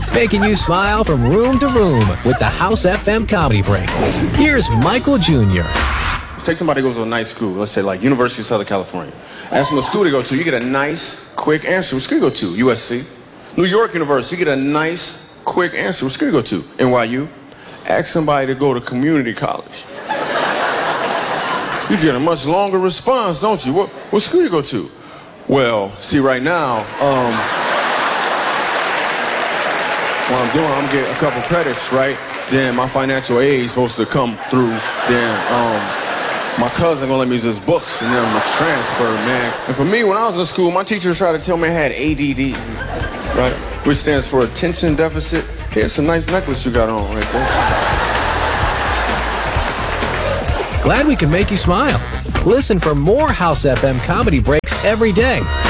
making you smile from room to room with the House FM Comedy Break. Here's Michael Jr. Let's take somebody who goes to a nice school, let's say like University of Southern California. Ask them what school to go to, you get a nice, quick answer. What school you go to? USC. New York University, you get a nice, quick answer. What school you go to? NYU. Ask somebody to go to community college. You get a much longer response, don't you? What school you go to? Well, see, right now, what I'm doing, I'm getting a couple credits, right? Then my financial aid is supposed to come through. Then my cousin gonna let me use his books, and then I'm gonna transfer, man. And for me, when I was in school, my teachers tried to tell me I had ADD, right? Which stands for attention deficit. Here's a nice necklace you got on right there. Glad we can make you smile. Listen for more House FM Comedy Breaks every day